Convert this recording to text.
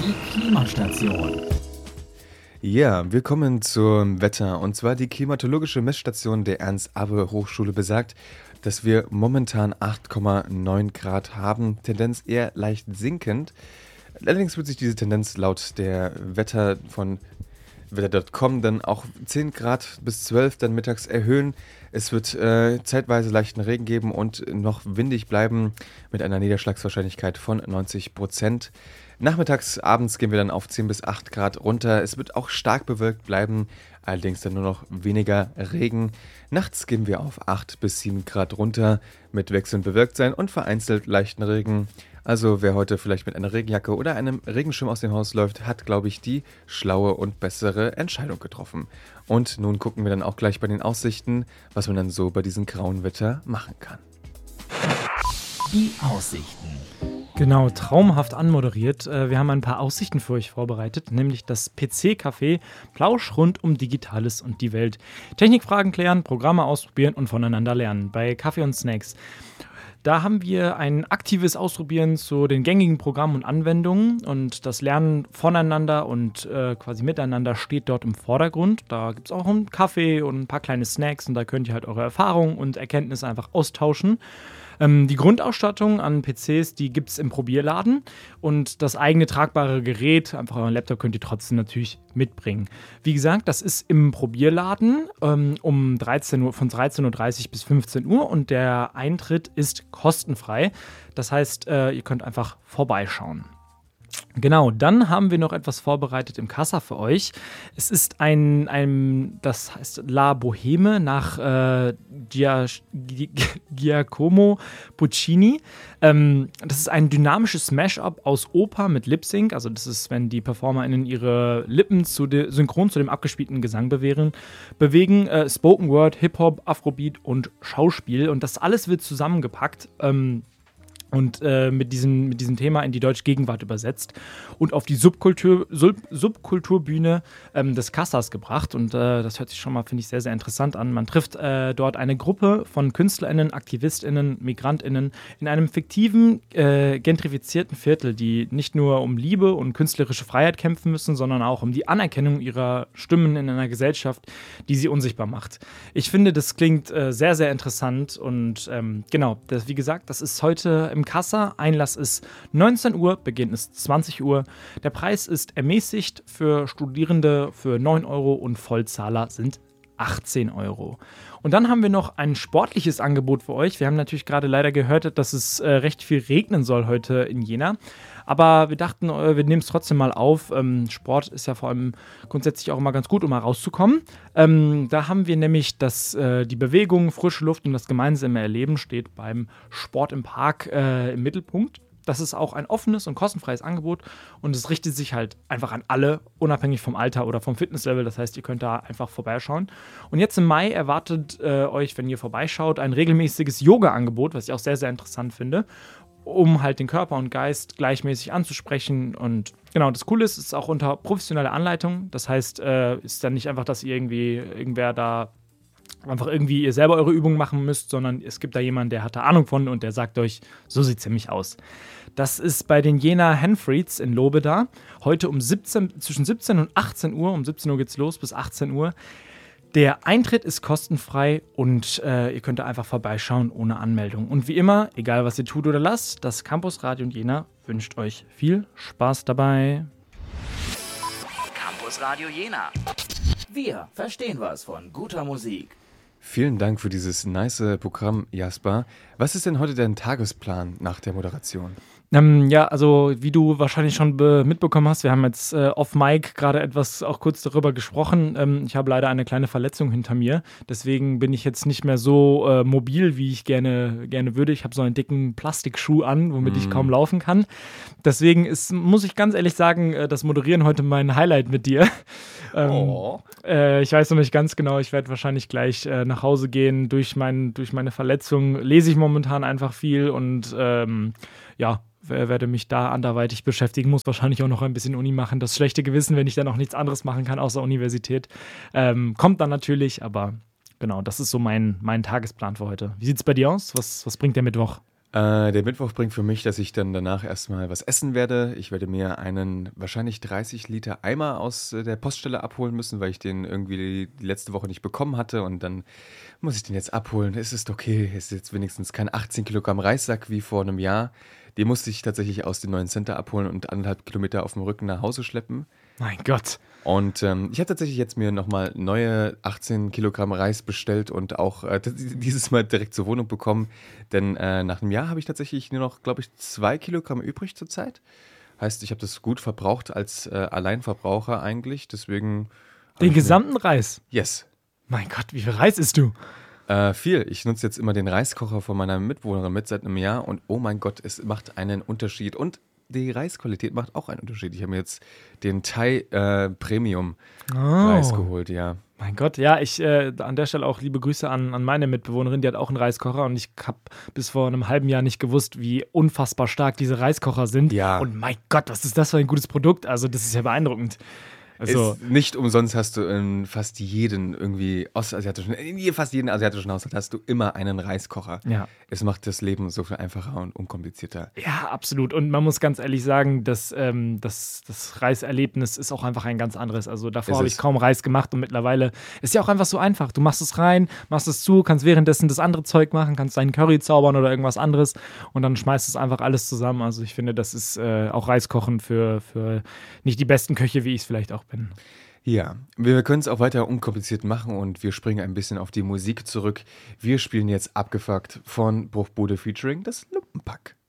Die Klimastation. Ja, wir kommen zum Wetter. Und zwar die klimatologische Messstation der Ernst-Abbe-Hochschule besagt, dass wir momentan 8,9 Grad haben, Tendenz eher leicht sinkend. Allerdings wird sich diese Tendenz laut der Wetter von wetter.com dann auch 10 Grad bis 12 dann mittags erhöhen. Es wird zeitweise leichten Regen geben und noch windig bleiben mit einer Niederschlagswahrscheinlichkeit von 90%. Nachmittags, abends gehen wir dann auf 10 bis 8 Grad runter. Es wird auch stark bewölkt bleiben, allerdings dann nur noch weniger Regen. Nachts gehen wir auf 8 bis 7 Grad runter mit wechselnd bewölkt sein und vereinzelt leichten Regen. Also wer heute vielleicht mit einer Regenjacke oder einem Regenschirm aus dem Haus läuft, hat, glaube ich, die schlaue und bessere Entscheidung getroffen. Und nun gucken wir dann auch gleich bei den Aussichten, was man dann so bei diesem grauen Wetter machen kann. Die Aussichten. Genau, traumhaft anmoderiert. Wir haben ein paar Aussichten für euch vorbereitet, nämlich das PC-Café, Plausch rund um Digitales und die Welt. Technikfragen klären, Programme ausprobieren und voneinander lernen bei Kaffee und Snacks. Da haben wir ein aktives Ausprobieren zu den gängigen Programmen und Anwendungen und das Lernen voneinander und quasi miteinander steht dort im Vordergrund. Da gibt es auch einen Kaffee und ein paar kleine Snacks und da könnt ihr halt eure Erfahrungen und Erkenntnisse einfach austauschen. Die Grundausstattung an PCs, die gibt es im Probierladen und das eigene tragbare Gerät, einfach euren Laptop, könnt ihr trotzdem natürlich mitbringen. Wie gesagt, das ist im Probierladen von 13:30 Uhr bis 15 Uhr und der Eintritt ist kostenfrei. Das heißt, ihr könnt einfach vorbeischauen. Genau, dann haben wir noch etwas vorbereitet im Kassa für euch. Es ist das heißt La Boheme nach Giacomo Puccini. Das ist ein dynamisches Mashup aus Oper mit Lip-Sync. Also das ist, wenn die PerformerInnen ihre Lippen synchron zu dem abgespielten Gesang bewegen. Spoken Word, Hip-Hop, Afrobeat und Schauspiel. Und das alles wird zusammengepackt. Und mit diesem Thema in die deutsche Gegenwart übersetzt und auf die Subkulturbühne des Kassas gebracht. Und das hört sich schon mal, finde ich, sehr, sehr interessant an. Man trifft dort eine Gruppe von KünstlerInnen, AktivistInnen, MigrantInnen in einem fiktiven, gentrifizierten Viertel, die nicht nur um Liebe und künstlerische Freiheit kämpfen müssen, sondern auch um die Anerkennung ihrer Stimmen in einer Gesellschaft, die sie unsichtbar macht. Ich finde, das klingt sehr, sehr interessant und genau, wie gesagt, das ist heute im Kassa. Einlass ist 19 Uhr, Beginn ist 20 Uhr. Der Preis ist ermäßigt für Studierende für 9 Euro und Vollzahler sind 18 Euro. Und dann haben wir noch ein sportliches Angebot für euch. Wir haben natürlich gerade leider gehört, dass es recht viel regnen soll heute in Jena. Aber wir dachten, wir nehmen es trotzdem mal auf. Sport ist ja vor allem grundsätzlich auch immer ganz gut, um mal rauszukommen. Da haben wir nämlich die Bewegung, frische Luft und das gemeinsame Erleben steht beim Sport im Park im Mittelpunkt. Das ist auch ein offenes und kostenfreies Angebot und es richtet sich halt einfach an alle, unabhängig vom Alter oder vom Fitnesslevel. Das heißt, ihr könnt da einfach vorbeischauen. Und jetzt im Mai erwartet euch, wenn ihr vorbeischaut, ein regelmäßiges Yoga-Angebot, was ich auch sehr, sehr interessant finde, um halt den Körper und Geist gleichmäßig anzusprechen. Und genau, das Coole ist, es ist auch unter professioneller Anleitung. Das heißt, ist dann nicht einfach, dass ihr irgendwer da einfach irgendwie ihr selber eure Übungen machen müsst, sondern es gibt da jemanden, der hat da Ahnung von und der sagt euch, so sieht es nämlich aus. Das ist bei den Jena Henfrieds in Lobeda. Heute zwischen 17 und 18 Uhr. Um 17 Uhr geht's los bis 18 Uhr. Der Eintritt ist kostenfrei und ihr könnt da einfach vorbeischauen ohne Anmeldung. Und wie immer, egal was ihr tut oder lasst, das Campusradio Jena wünscht euch viel Spaß dabei. Campusradio Jena. Wir verstehen was von guter Musik. Vielen Dank für dieses nice Programm, Jasper. Was ist denn heute dein Tagesplan nach der Moderation? Ja, also wie du wahrscheinlich schon mitbekommen hast, wir haben jetzt off-Mic gerade etwas auch kurz darüber gesprochen. Ich habe leider eine kleine Verletzung hinter mir. Deswegen bin ich jetzt nicht mehr so mobil, wie ich gerne würde. Ich habe so einen dicken Plastikschuh an, womit ich kaum laufen kann. Deswegen muss ich ganz ehrlich sagen, das Moderieren heute mein Highlight mit dir. Ich weiß noch nicht ganz genau, ich werde wahrscheinlich gleich nach Hause gehen. Durch meine Verletzung lese ich momentan einfach viel und werde mich da anderweitig beschäftigen, muss wahrscheinlich auch noch ein bisschen Uni machen. Das schlechte Gewissen, wenn ich dann auch nichts anderes machen kann außer Universität, kommt dann natürlich, aber genau, das ist so mein Tagesplan für heute. Wie sieht es bei dir aus? Was bringt der Mittwoch? Der Mittwoch bringt für mich, dass ich dann danach erstmal was essen werde. Ich werde mir einen wahrscheinlich 30 Liter Eimer aus der Poststelle abholen müssen, weil ich den irgendwie die letzte Woche nicht bekommen hatte. Und dann muss ich den jetzt abholen. Es ist okay. Es ist jetzt wenigstens kein 18 Kilogramm Reissack wie vor einem Jahr. Den musste ich tatsächlich aus dem neuen Center abholen und 1,5 Kilometer auf dem Rücken nach Hause schleppen. Mein Gott. Und ich habe tatsächlich jetzt mir nochmal neue 18 Kilogramm Reis bestellt und auch dieses Mal direkt zur Wohnung bekommen. Denn nach einem Jahr habe ich tatsächlich nur noch, glaube ich, 2 Kilogramm übrig zurzeit. Heißt, ich habe das gut verbraucht als Alleinverbraucher eigentlich. Deswegen. Den gesamten Reis? Yes. Mein Gott, wie viel Reis isst du? Viel. Ich nutze jetzt immer den Reiskocher von meiner Mitbewohnerin mit seit einem Jahr und oh mein Gott, es macht einen Unterschied. Und die Reisqualität macht auch einen Unterschied. Ich habe mir jetzt den Thai Premium Reis geholt, ja. Mein Gott, ja, ich an der Stelle auch liebe Grüße an meine Mitbewohnerin, die hat auch einen Reiskocher und ich habe bis vor einem halben Jahr nicht gewusst, wie unfassbar stark diese Reiskocher sind. Ja. Und mein Gott, was ist das für ein gutes Produkt? Also das ist ja beeindruckend. Also, Nicht umsonst hast du in fast jeden fast jeden asiatischen Haushalt hast du immer einen Reiskocher. Ja. Es macht das Leben so viel einfacher und unkomplizierter. Ja, absolut. Und man muss ganz ehrlich sagen, das Reiserlebnis ist auch einfach ein ganz anderes. Also davor habe ich kaum Reis gemacht und mittlerweile ist ja auch einfach so einfach. Du machst es rein, machst es zu, kannst währenddessen das andere Zeug machen, kannst deinen Curry zaubern oder irgendwas anderes und dann schmeißt es einfach alles zusammen. Also ich finde, das ist auch Reiskochen für nicht die besten Köche, wie ich es vielleicht auch bin. Ja, wir können es auch weiter unkompliziert machen und wir springen ein bisschen auf die Musik zurück. Wir spielen jetzt Abgefuckt von Bruchbude featuring das Lumpenpack.